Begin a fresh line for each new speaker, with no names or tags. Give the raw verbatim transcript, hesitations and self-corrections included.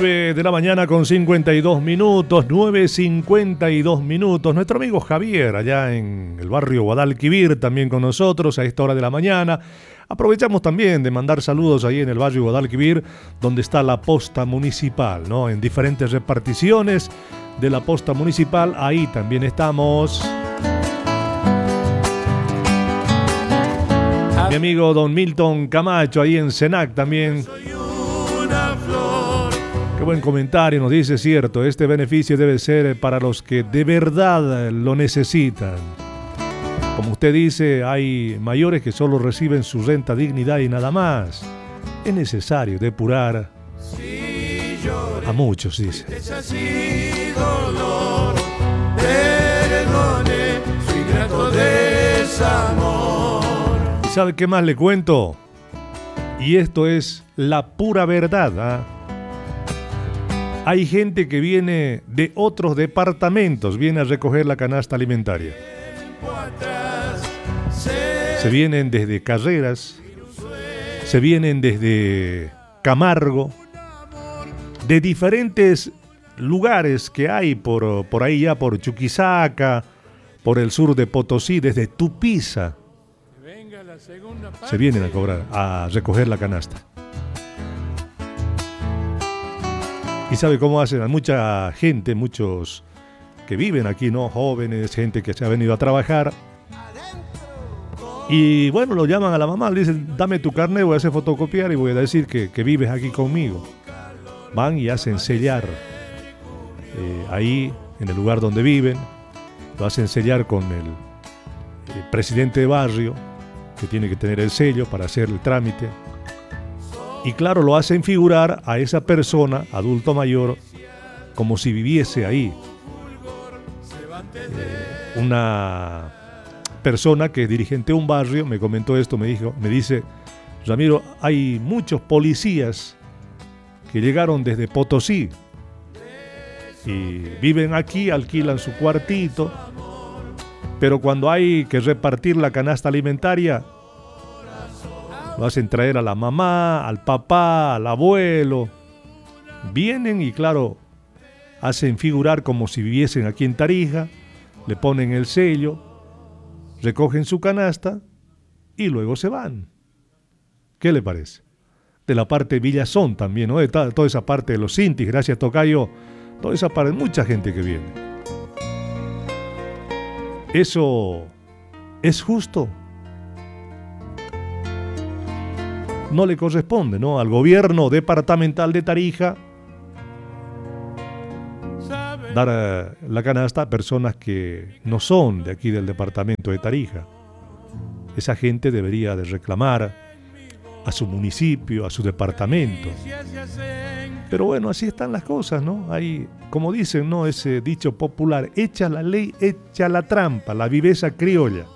nueve de la mañana con cincuenta y dos minutos, nueve cincuenta y dos minutos. Nuestro amigo Javier, allá en el barrio Guadalquivir, también con nosotros a esta hora de la mañana. Aprovechamos también de mandar saludos ahí en el barrio Guadalquivir, donde está la posta municipal, ¿no? En diferentes reparticiones de la posta municipal, ahí también estamos. Mi amigo don Milton Camacho, ahí en Senac también. Qué buen comentario, nos dice, cierto, este beneficio debe ser para los que de verdad lo necesitan. Como usted dice, hay mayores que solo reciben su renta dignidad y nada más. Es necesario depurar a muchos, dice. ¿Y sabe qué más le cuento? Y esto es la pura verdad, ¿ah? Hay gente que viene de otros departamentos, viene a recoger la canasta alimentaria. Se vienen desde Carreras, se vienen desde Camargo, de diferentes lugares que hay por, por ahí ya, por Chuquisaca, por el sur de Potosí, desde Tupiza. Se vienen a cobrar, a recoger la canasta. ¿Y sabe cómo hacen? Hay mucha gente, muchos que viven aquí, ¿no? Jóvenes, gente que se ha venido a trabajar. Y bueno, lo llaman a la mamá, le dicen, dame tu carnet, voy a hacer fotocopiar y voy a decir que, que vives aquí conmigo. Van y hacen sellar eh, ahí, en el lugar donde viven. Lo hacen sellar con el, el presidente de barrio, que tiene que tener el sello para hacer el trámite. Y claro, lo hacen figurar a esa persona, adulto mayor, como si viviese ahí. Eh, una persona que es dirigente de un barrio me comentó esto, me dijo, me dice, Ramiro, hay muchos policías que llegaron desde Potosí y viven aquí, alquilan su cuartito, pero cuando hay que repartir la canasta alimentaria, lo hacen traer a la mamá, al papá, al abuelo. Vienen y claro, hacen figurar como si viviesen aquí en Tarija, le ponen el sello, recogen su canasta y luego se van. ¿Qué le parece? De la parte de Villazón también, ¿no? De toda, toda esa parte de los Cintis, gracias Tocayo, toda esa parte, mucha gente que viene. ¿Eso es justo? No le corresponde, ¿no?, al gobierno departamental de Tarija dar uh, la canasta a personas que no son de aquí del departamento de Tarija. Esa gente debería de reclamar a su municipio, a su departamento. Pero bueno, así están las cosas, ¿no? Hay, como dicen, ¿no?, ese dicho popular, echa la ley, echa la trampa, la viveza criolla.